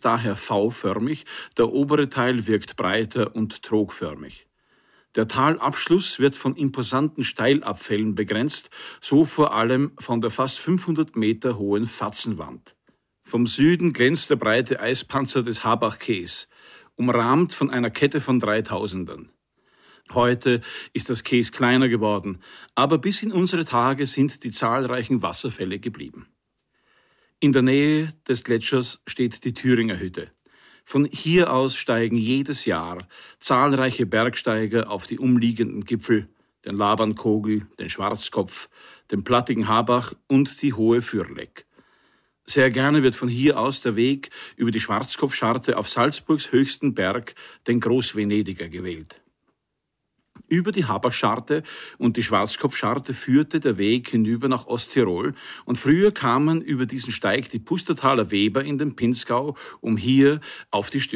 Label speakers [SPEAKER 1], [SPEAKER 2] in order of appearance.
[SPEAKER 1] daher V-förmig, der obere Teil wirkt breiter und trogförmig. Der Talabschluss wird von imposanten Steilabfällen begrenzt, so vor allem von der fast 500 Meter hohen Fatzenwand. Vom Süden glänzt der breite Eispanzer des Habach-Quais, umrahmt von einer Kette von 3000ern. Heute ist das Quais kleiner geworden, aber bis in unsere Tage sind die zahlreichen Wasserfälle geblieben. In der Nähe des Gletschers steht die Thüringer Hütte. Von hier aus steigen jedes Jahr zahlreiche Bergsteiger auf die umliegenden Gipfel, den Labernkogel, den Schwarzkopf, den plattigen Habach und die hohe Fürleck. Sehr gerne wird von hier aus der Weg über die Schwarzkopfscharte auf Salzburgs höchsten Berg, den Großvenediger, gewählt. Über die Habachscharte und die Schwarzkopfscharte führte der Weg hinüber nach Osttirol und früher kamen über diesen Steig die Pustertaler Weber in den Pinzgau, um hier auf die